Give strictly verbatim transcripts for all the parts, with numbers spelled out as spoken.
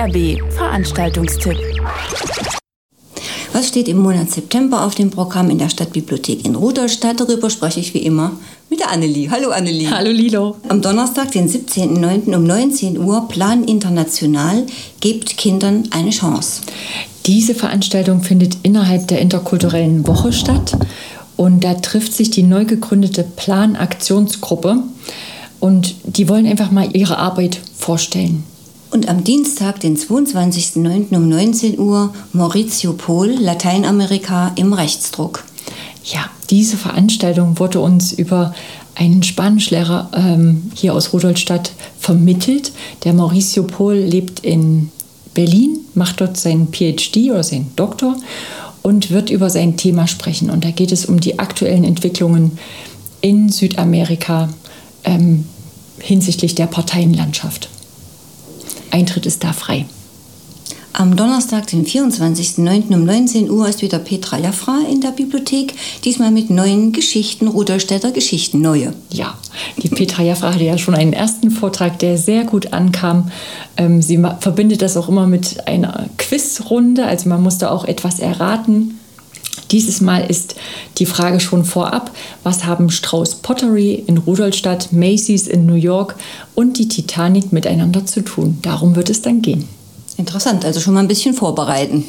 R B Veranstaltungstipp. Was steht im Monat September auf dem Programm in der Stadtbibliothek in Rudolstadt? Darüber spreche ich wie immer mit der Annelie. Hallo Annelie. Hallo Lilo. Am Donnerstag, den siebzehnten neunten um neunzehn Uhr, Plan International, gebt Kindern eine Chance. Diese Veranstaltung findet innerhalb der interkulturellen Woche statt und da trifft sich die neu gegründete Plan-Aktionsgruppe und die wollen einfach mal ihre Arbeit vorstellen. Und am Dienstag, den zweiundzwanzigsten neunten um neunzehn Uhr, Maurizio Pohl, Lateinamerika im Rechtsdruck. Ja, diese Veranstaltung wurde uns über einen Spanischlehrer ähm, hier aus Rudolstadt vermittelt. Der Maurizio Pohl lebt in Berlin, macht dort seinen P H D oder seinen Doktor und wird über sein Thema sprechen. Und da geht es um die aktuellen Entwicklungen in Südamerika ähm, hinsichtlich der Parteienlandschaft. Eintritt ist da frei. Am Donnerstag, den vierundzwanzigsten neunten um neunzehn Uhr, ist wieder Petra Jaffra in der Bibliothek. Diesmal mit neuen Geschichten, Rudolstädter Geschichten, neue. Ja, die Petra Jaffra hatte ja schon einen ersten Vortrag, der sehr gut ankam. Ähm, sie ma- verbindet das auch immer mit einer Quizrunde, also man musste auch etwas erraten. Dieses Mal ist die Frage schon vorab, was haben Strauß Pottery in Rudolstadt, Macy's in New York und die Titanic miteinander zu tun? Darum wird es dann gehen. Interessant, also schon mal ein bisschen vorbereiten.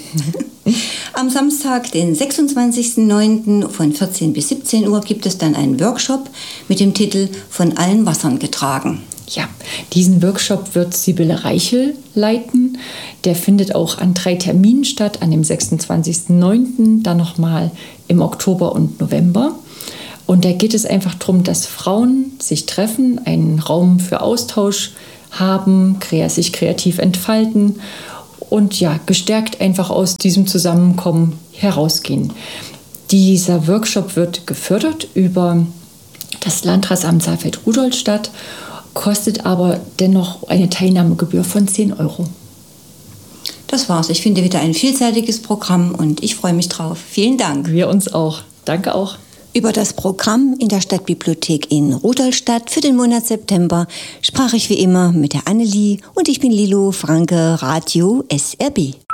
Am Samstag, den sechsundzwanzigsten neunten von vierzehn bis siebzehn Uhr, gibt es dann einen Workshop mit dem Titel Von allen Wassern getragen. Ja, diesen Workshop wird Sibylle Reichel leiten. Der findet auch an drei Terminen statt, an dem sechsundzwanzigsten neunten, dann nochmal im Oktober und November. Und da geht es einfach darum, dass Frauen sich treffen, einen Raum für Austausch haben, sich kreativ entfalten und ja, gestärkt einfach aus diesem Zusammenkommen herausgehen. Dieser Workshop wird gefördert über das Landratsamt Saalfeld-Rudolstadt, kostet aber dennoch eine Teilnahmegebühr von zehn Euro. Das war's. Ich finde wieder ein vielseitiges Programm und ich freue mich drauf. Vielen Dank. Wir uns auch. Danke auch. Über das Programm in der Stadtbibliothek in Rudolstadt für den Monat September sprach ich wie immer mit der Annelie und ich bin Lilo Franke, Radio S R B.